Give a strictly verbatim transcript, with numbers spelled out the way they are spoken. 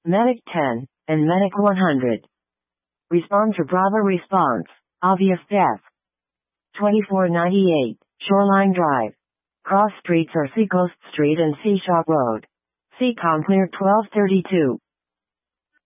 Medic ten, and Medic one hundred. Respond to Bravo response. Obvious death. twenty-four ninety-eight, Shoreline Drive. Cross streets are Seacoast Street and Seashore Road. Seacom clear twelve thirty-two.